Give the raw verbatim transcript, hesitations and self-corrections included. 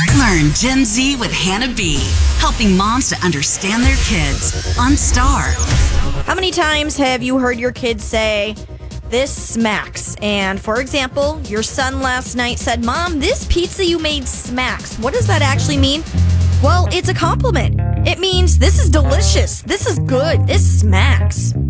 Learn Gen Z with Hannah B, helping moms to understand their kids on Star. How many times have you heard your kids say, "This smacks"? And for example, your son last night said, "Mom, this pizza you made smacks." What does that actually mean? Well, it's a compliment. It means this is delicious. This is good. This smacks.